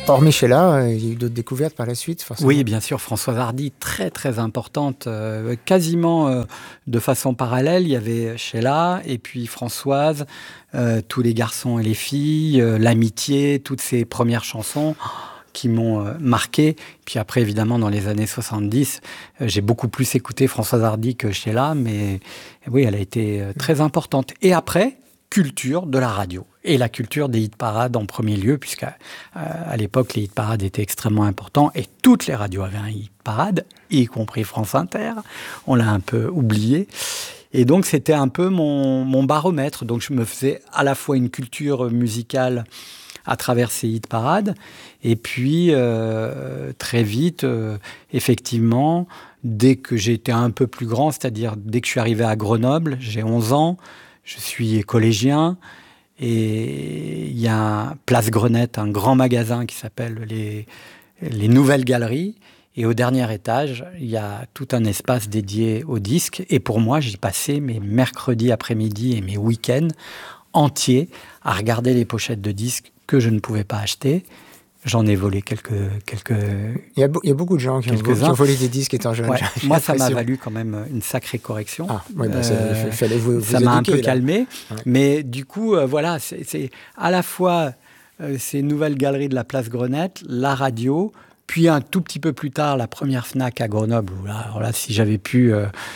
Hormis Sheila, il y a eu d'autres découvertes par la suite, forcément. Oui, bien sûr, Françoise Hardy, très très importante, quasiment de façon parallèle. Il y avait Sheila et puis Françoise, Tous les garçons et les filles, L'amitié, toutes ces premières chansons qui m'ont marqué. Puis après, évidemment, dans les années 70, j'ai beaucoup plus écouté Françoise Hardy que Sheila, mais oui, elle a été très importante. Et après, culture de la radio. Et la culture des hit-parades en premier lieu, puisqu'à l'époque, les hit-parades étaient extrêmement importants et toutes les radios avaient un hit-parade, y compris France Inter. On l'a un peu oublié. Et donc, c'était un peu mon baromètre. Donc, je me faisais à la fois une culture musicale à travers ces hit-parades. Et puis, très vite, effectivement, dès que j'étais un peu plus grand, c'est-à-dire dès que je suis arrivé à Grenoble, j'ai 11 ans, je suis collégien, et il y a Place Grenette, un grand magasin qui s'appelle les Nouvelles Galeries. Et au dernier étage, il y a tout un espace dédié aux disques. Et pour moi, j'y passais mes mercredis après-midi et mes week-ends entiers à regarder les pochettes de disques que je ne pouvais pas acheter. J'en ai volé quelques. Il y a beaucoup de gens qui ont volé des disques étant jeunes. Ouais. Moi, ça m'a valu quand même une sacrée correction. Ah, ouais, il fallait vous ça m'a éduquer, un peu là. calmé. Ouais. Mais du coup, voilà, c'est à la fois ces nouvelles galeries de la Place Grenette, la radio, puis un tout petit peu plus tard, la première Fnac à Grenoble. Où là, alors là, si j'avais pu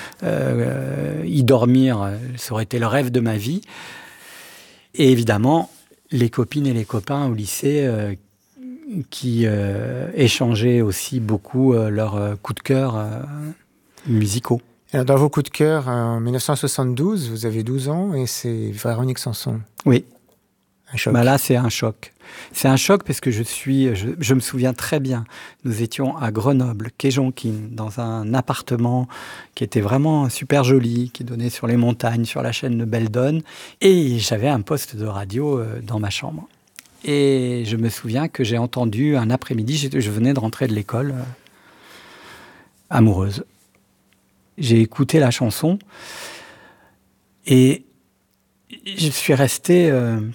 y dormir, ça aurait été le rêve de ma vie. Et évidemment, les copines et les copains au lycée qui échangeaient aussi beaucoup leurs coups de cœur musicaux. Alors, dans vos coups de cœur, en 1972, vous avez 12 ans et c'est Véronique Sanson. Oui. Un choc. Là, c'est un choc. C'est un choc parce que je me souviens très bien. Nous étions à Grenoble, quai Jonquine, dans un appartement qui était vraiment super joli, qui donnait sur les montagnes, sur la chaîne de Beldon. Et j'avais un poste de radio dans ma chambre. Et je me souviens que j'ai entendu un après-midi, je venais de rentrer de l'école, amoureuse. J'ai écouté la chanson et je suis resté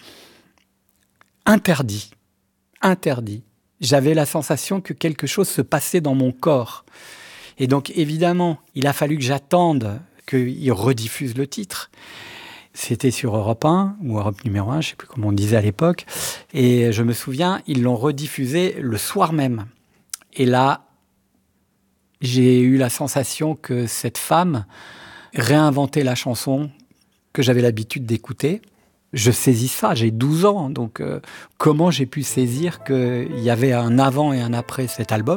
interdit. J'avais la sensation que quelque chose se passait dans mon corps. Et donc, évidemment, il a fallu que j'attende qu'il rediffuse le titre. C'était sur Europe 1, ou Europe numéro 1, je ne sais plus comment on disait à l'époque. Et je me souviens, ils l'ont rediffusé le soir même. Et là, j'ai eu la sensation que cette femme réinventait la chanson que j'avais l'habitude d'écouter. Je saisis ça, j'ai 12 ans, donc comment j'ai pu saisir qu'il y avait un avant et un après cet album ?